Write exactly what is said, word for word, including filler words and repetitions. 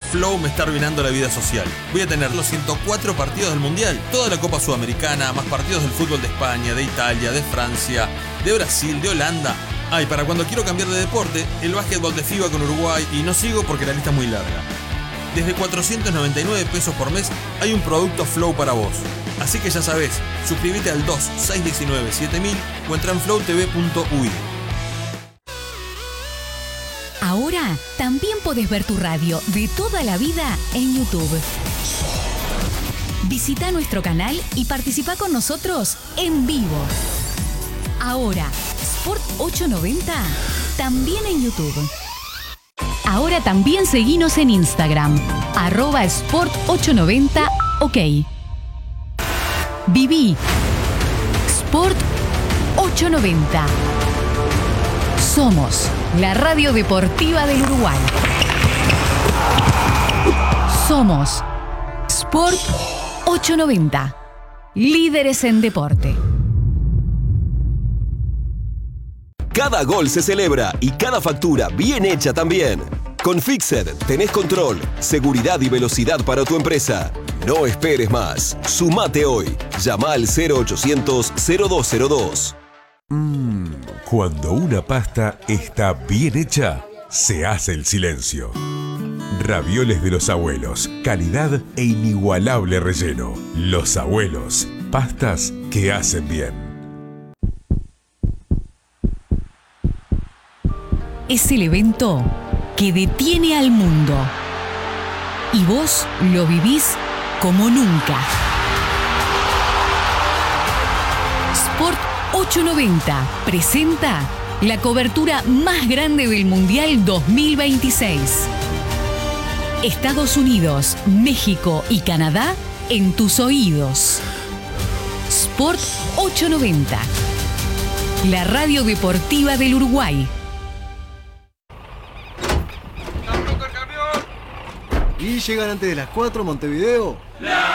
Flow me está arruinando la vida social. Voy a tener los ciento cuatro partidos del Mundial, toda la Copa Sudamericana, más partidos del fútbol de España, de Italia, de Francia, de Brasil, de Holanda. Ah, y para cuando quiero cambiar de deporte, el básquetbol de FIBA con Uruguay, y no sigo porque la lista es muy larga. Desde cuatrocientos noventa y nueve pesos por mes hay un producto Flow para vos. Así que ya sabés, suscríbete al dos seis uno nueve siete mil o entra en flow t v punto u y. Ahora también podés ver tu radio de toda la vida en YouTube. Visita nuestro canal y participa con nosotros en vivo. Ahora, Sport ochocientos noventa, también en YouTube. Ahora también seguinos en Instagram, arroba Sport ochocientos noventa, ok. Viví Sport ochocientos noventa. Somos la radio deportiva del Uruguay. Somos Sport ochocientos noventa, líderes en deporte. Cada gol se celebra y cada factura bien hecha también. Con Fixed tenés control, seguridad y velocidad para tu empresa. No esperes más. Sumate hoy. Llama al cero ochocientos cero dos cero dos. Mmm, cuando una pasta está bien hecha, se hace el silencio. Ravioles de los abuelos, calidad e inigualable relleno. Los abuelos, pastas que hacen bien. Es el evento que detiene al mundo. Y vos lo vivís como nunca. Sport ochocientos noventa presenta la cobertura más grande del Mundial dos mil veintiséis. Estados Unidos, México y Canadá en tus oídos. Sport ochocientos noventa, la radio deportiva del Uruguay. ¿Y llegan antes de las cuatro Montevideo? ¡La